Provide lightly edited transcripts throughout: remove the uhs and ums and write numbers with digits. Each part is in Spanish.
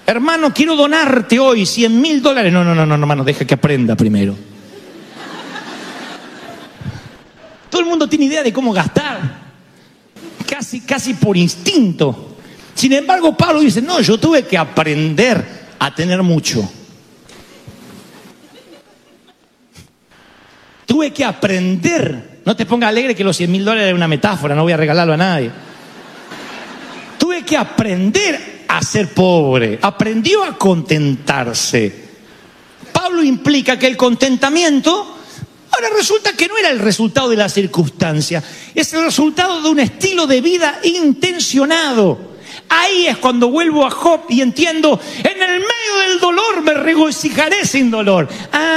hermano, quiero donarte hoy $100.000. No, hermano, deja que aprenda primero. Todo el mundo tiene idea de cómo gastar, casi por instinto. Sin embargo, Pablo dice, no, yo tuve que aprender a tener mucho. Tuve que aprender. No te pongas alegre que los $100.000 es una metáfora, no voy a regalarlo a nadie. Tuve que aprender a ser pobre. Aprendió a contentarse. Pablo implica que el contentamiento ahora resulta que no era el resultado de la circunstancia, es el resultado de un estilo de vida intencionado. Ahí es cuando vuelvo a Job y entiendo, en el medio del dolor me regocijaré sin dolor.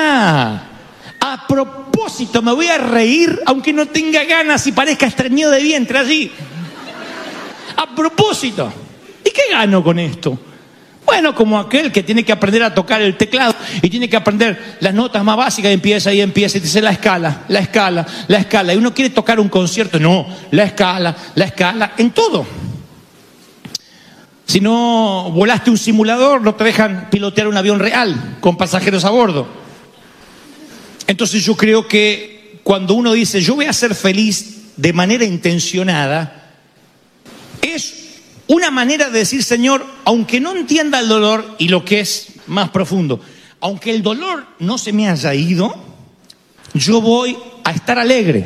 A propósito, me voy a reír aunque no tenga ganas y parezca estreñido de vientre allí. A propósito. ¿Y qué gano con esto? Bueno, como aquel que tiene que aprender a tocar el teclado y tiene que aprender las notas más básicas y empieza y te dice la escala. Y uno quiere tocar un concierto, no, la escala, en todo. Si no volaste un simulador, no te dejan pilotear un avión real con pasajeros a bordo. Entonces yo creo que cuando uno dice yo voy a ser feliz de manera intencionada, es una manera de decir, Señor, aunque no entienda el dolor y lo que es más profundo, aunque el dolor no se me haya ido, yo voy a estar alegre.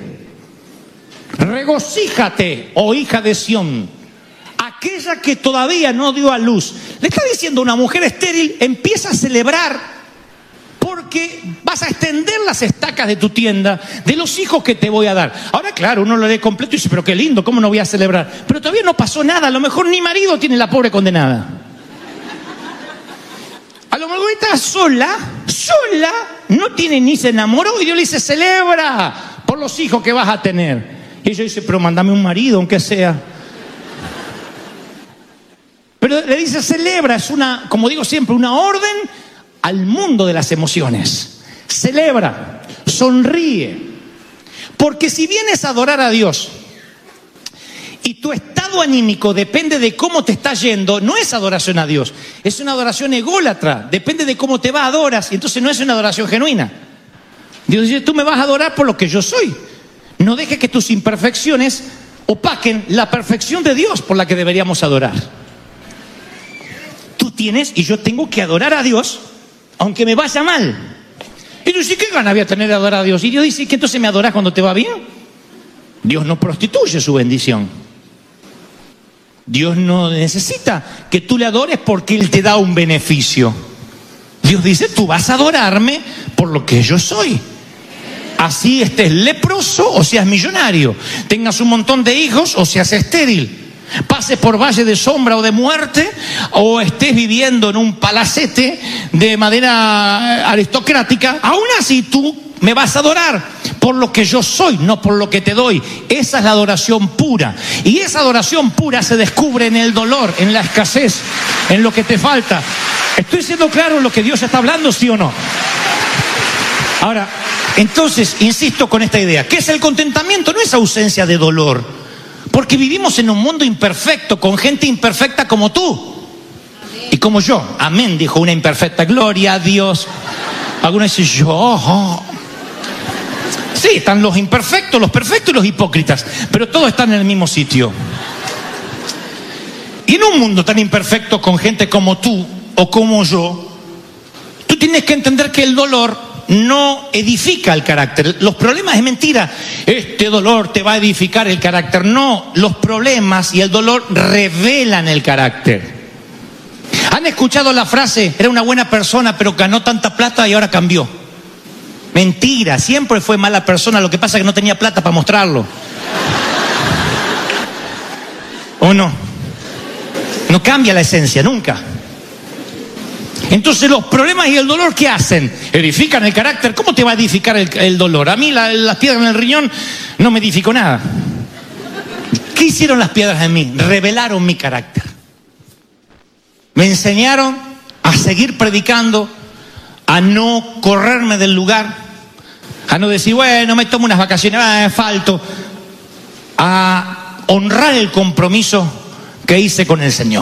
Regocíjate, oh hija de Sión, aquella que todavía no dio a luz. Le está diciendo a una mujer estéril, empieza a celebrar porque vas a extender las estacas de tu tienda, de los hijos que te voy a dar. Ahora, claro, uno lo lee completo y dice, pero qué lindo, ¿cómo no voy a celebrar? Pero todavía no pasó nada, a lo mejor ni marido tiene la pobre condenada. A lo mejor está sola, no tiene ni se enamoró y Dios le dice, celebra por los hijos que vas a tener. Y ella dice, pero mándame un marido, aunque sea. Pero le dice, celebra, es una, como digo siempre, una orden al mundo de las emociones. Celebra, sonríe, porque si vienes a adorar a Dios y tu estado anímico depende de cómo te está yendo, no es adoración a Dios, es una adoración ególatra, depende de cómo te va, adoras, y entonces no es una adoración genuina. Dios dice, tú me vas a adorar por lo que yo soy, no dejes que tus imperfecciones opaquen la perfección de Dios por la que deberíamos adorar. Tú tienes y yo tengo que adorar a Dios aunque me vaya mal. Y tú dices, ¿qué gana voy a tener de adorar a Dios? Y Dios dice, ¿que entonces me adorás cuando te va bien? Dios no prostituye su bendición. Dios no necesita que tú le adores porque Él te da un beneficio. Dios dice, tú vas a adorarme por lo que yo soy. Así estés leproso o seas millonario, tengas un montón de hijos o seas estéril, pases por valle de sombra o de muerte, o estés viviendo en un palacete de madera aristocrática, aún así tú me vas a adorar por lo que yo soy, no por lo que te doy. Esa es la adoración pura. Y esa adoración pura se descubre en el dolor, en la escasez, en lo que te falta. ¿Estoy siendo claro en lo que Dios está hablando, sí o no? Ahora, entonces, insisto con esta idea. ¿Qué es el contentamiento? No es ausencia de dolor. Porque vivimos en un mundo imperfecto, con gente imperfecta como tú y como yo. Amén, dijo una imperfecta. Gloria a Dios. Algunos dicen, yo. Sí, están los imperfectos, los perfectos y los hipócritas, pero todos están en el mismo sitio. Y en un mundo tan imperfecto, con gente como tú o como yo, tú tienes que entender que el dolor no edifica el carácter. Los problemas es mentira. Este dolor te va a edificar el carácter. No, los problemas y el dolor revelan el carácter. ¿Han escuchado la frase, era una buena persona pero ganó tanta plata y ahora cambió? Mentira, siempre fue mala persona, lo que pasa es que no tenía plata para mostrarlo. ¿O no? No cambia la esencia, nunca. Entonces los problemas y el dolor, ¿qué hacen? Edifican el carácter. ¿Cómo te va a edificar el dolor? A mí las piedras en el riñón no me edificó nada. ¿Qué hicieron las piedras en mí? Revelaron mi carácter. Me enseñaron a seguir predicando, a no correrme del lugar, a no decir, bueno, me tomo unas vacaciones, falto, a honrar el compromiso que hice con el Señor.